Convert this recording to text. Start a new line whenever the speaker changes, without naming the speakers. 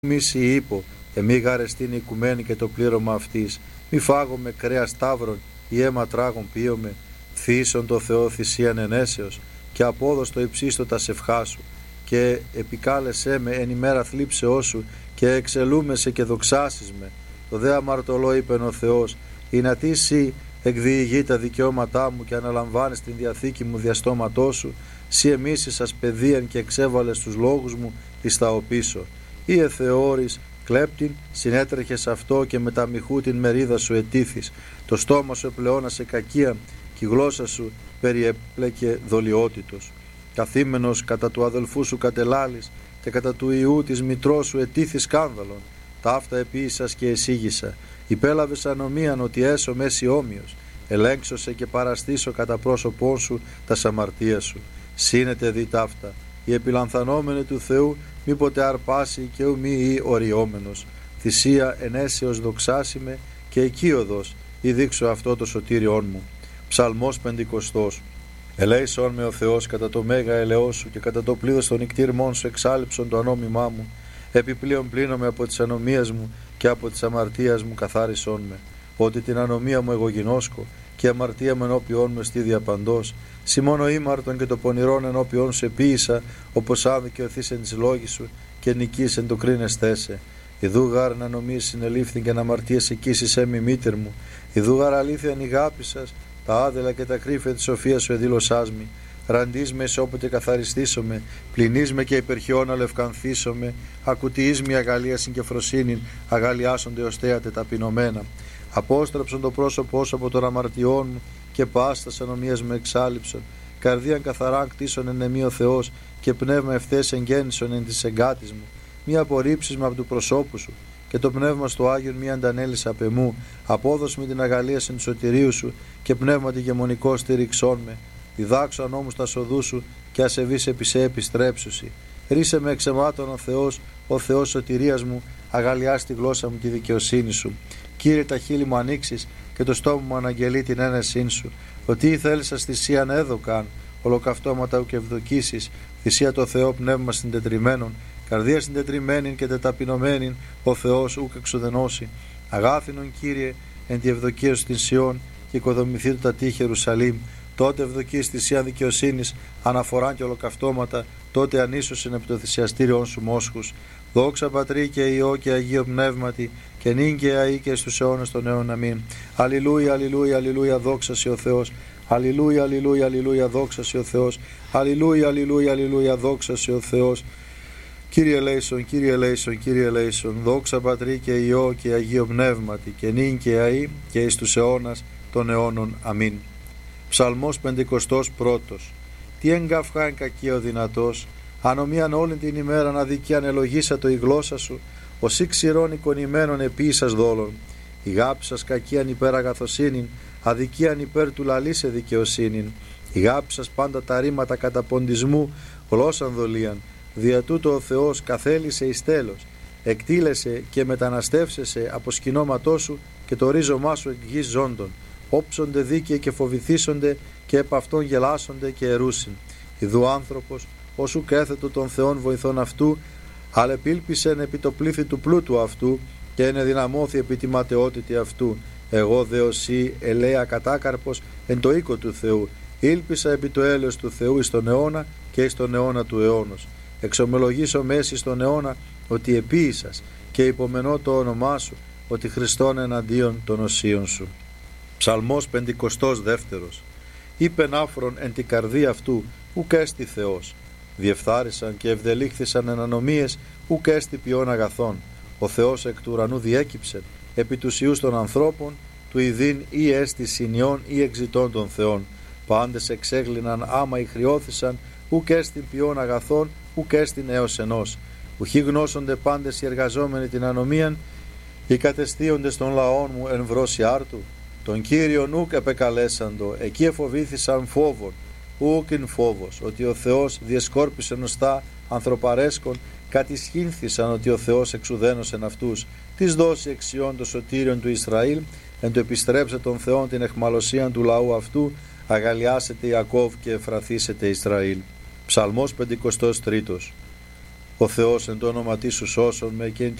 μίση είπω, εμεί γαρεστήν οικουμένη και το πλήρωμα αυτής. Μη φάγομαι κρέα ταύρων ή αίμα τράγων πίωμε. Θύσον το Θεό θυσίαν ενέσεως και απόδοστο υψίστο τα σευχά σου. Και επικάλεσέ με εν ημέρα θλίψεώς σου και εξελούμεσαι και δοξάσεις με. Το δε αμαρτωλό είπεν ο Θεός, ή να τι εσύ εκδιηγεί τα δικαιώματά μου και αναλαμβάνεις την διαθήκη μου διαστόματός σου, σύ εμίσεις σας παιδείαν και εξέβαλες τους λόγους μου εις τα οπίσω. Ή εθεώρης κλέπτην, συνέτρεχες αυτό και με τα μοιχού την μερίδα σου ετήθης. Το στόμα σου επλεώνασε κακία και η γλώσσα σου περιέπλεκε δολιότητος. Καθήμενος κατά του αδελφού σου κατελάλης και κατά του ιού της μητρός σου ετήθη σκάνδαλον. Ταύτα επίησας και εσύγησα. Υπέλαβες ανομίαν ότι έσω μέση όμοιος. Ελέγξωσε και παραστήσω κατά πρόσωπόν σου τα σαμαρτία σου. Σύνετε δι ταύτα. Η επιλανθανόμενη του Θεού μήποτε αρπάσει και ου μη ή οριόμενος. Θυσία ενέσεως δοξάσιμε και οικείοδος ή δείξω αυτό το σωτήριόν μου. Ψαλμός 50. Ελέησον με ο Θεός κατά το μέγα ελεός σου και κατά το πλήθος των νικτήρμών σου εξάλειψον το ανόμημά μου. Επιπλέον πλύνομαι από τις ανομίες μου και από τις αμαρτίας μου καθάρισόν με. Ότι την ανομία μου εγώ γινώσκω και η αμαρτία μου ενώπιόν μου στη διαπαντός. Συ μόνο ήμαρτον και το πονηρόν ενώπιόν σου επίησα, όπως αν δικαιωθείς εν της λόγης σου και νικείς εν το κρίνεστέσαι. Ιδού γάρ να νομίσεις συνελήφθην και να αμαρτίες εκείσισέ μη μήτερ μου. Ιδού γάρ αλήθεια νηγάπησας, τα άδελα και τα κρύφια της σοφίας σου εδήλωσάς μη. Ραντείς με όποτε καθαριστήσομαι, πλυνείς με και υπερχιώνα λευκανθήσομαι, ακουτιείς με αγαλία συγκεφροσύνην, αγαλιάσονται ως θέατε ταπεινωμένα. Απόστρεψον το πρόσωπό σου από τον αμαρτιών μου και πάστας ανομίας με εξάλειψον. Καρδίαν καθαράν κτίσον εν εμεί ο Θεός και πνεύμα ευθές εγγέννησον εν της εγκάτης μου. Μη απορρίψεις με από του προσώπου σου και το πνεύμα στο Άγιον μη αντανέλεις απ' εμού. Απόδος με την αγαλία εν του σωτηρίου σου και πνεύμα τη γεμονικό στήριξόν με. Διδάξω ανώμους τα σοδού σου και ασεβείς επί σε επιστρέψουσι. Ρίσε με εξαιμάτων ο Θεός σωτηρίας μου, αγαλιάς τη γλώσσα μου τη δικαιοσύνη σου. Κύριε, τα χείλη μου ανοίξεις και το στόμα μου αναγγελεί την ένεσήν σου. Ότι θέλεις θυσίαν έδωκαν, ολοκαυτώματα ου και ευδοκίσεις, θυσία το Θεό πνεύμα συντετριμένων, καρδία συντετριμένην και τεταπεινωμένην, ο Θεός ουκ εξουδενώσει. Αγάθινον Κύριε, εν τη ευδοκία σου την Σιών και οικοδομηθεί τα τείχη Ιερουσαλήμ. Τότε ευδοκείς θυσία δικαιοσύνης, αναφοράν και ολοκαυτώματα, τότε ανίσωσιν επί το θυσιαστήριον σου μόσχους. Δόξα Πατρί και Υιό και Αγίο Πνεύματι, και νυν και αεί και στους αιώνας των αιών. Αμήν. Αλληλούια, αλληλούια, αλληλούια, δόξα σοι ο Θεός. Αλληλούια, αλληλούια, αλληλούια, δόξα σοι ο Θεός. Αλληλούια, αλληλούια, αλληλούια, δόξα σοι ο Θεός. Κύριε ελέησον, Κύριε ελέησον, Κύριε ελέησον. Δόξα Πατρί και Υιό και Αγίο Πνεύματι, και νυν και αεί και εις τους αιώνας των αιώνων. Αμήν. Ψαλμός 51. Τι εγκαυχά εν κακία ο δυνατός, ανομίαν όλη την ημέρα να δικαίαν ελογίσατο η γλώσσα σου, ως ή ξηρών εικονημένων επίησας δόλων. Η γάπη σας κακίαν υπέρ αγαθοσύνην, αδικίαν υπέρ του λαλήσε δικαιοσύνην. Η γάπη σας πάντα τα ρήματα κατά ποντισμού, γλώσσαν δολίαν. Δια τούτο ο Θεός καθέλησε εις τέλος, εκτήλεσε και μεταναστεύσεσαι από σκηνώματό σου και το ρίζωμά σου εκ γης ζώντων. Όψονται δίκαιοι και φοβηθήσονται και επ' αυτόν γελάσονται και ερούσιν. Ιδού άνθρωπος, όσου κέθετο των Θεών βοηθών αυτού, αλεπίλπισεν επί το πλήθη του πλούτου αυτού και ενεδυναμώθη επί τη ματαιότητη αυτού. Εγώ δε οσί ελέα κατάκαρπος εν το οίκο του Θεού, ήλπισα επί το έλεος του Θεού εις τον αιώνα και εις τον αιώνα του αιώνος. Εξομολογήσω μέση στον αιώνα ότι επίησας και υπομενώ το όνομά σου, ότι Χριστόν εναντίον των οσίων σου. Ψαλμός 52. Είπεν άφρον εν την καρδία αυτού, ουκ έστι Θεός. Διεφθάρισαν και ευδελήχθησαν εν ανομίες, ουκ έστι ποιόν αγαθών. Ο Θεός εκ του ουρανού διέκυψε, επί τους ιούς των ανθρώπων, του ειδήν ή έστι συνιών ή εξητών των Θεών. Πάντες εξέγλυναν άμα ηχριώθησαν, ουκ έστι ποιόν αγαθών, ουκ έστι έως ενός. Ουχή γνώσονται πάντες οι εργαζόμενοι την ανομίαν, οι κατεστίοντες των λαών μου εν βρώσει άρτου. Τον Κύριον ουκ επεκαλέσαντο, εκεί εφοβήθησαν φόβον, ουκ φόβος, ότι ο Θεός διεσκόρπισε νοστά ανθρωπαρέσκον, κατησχύνθησαν ότι ο Θεός εξουδένωσεν αυτούς. Της δώσει εξιών το σωτήριον του Ισραήλ, εν το επιστρέψε των Θεών την εχμαλωσίαν του λαού αυτού, αγαλιάσετε Ιακώβ και εφραθήσετε Ισραήλ. Ψαλμός 53. Ο Θεός εν το όνομα Σου σώσον με και εν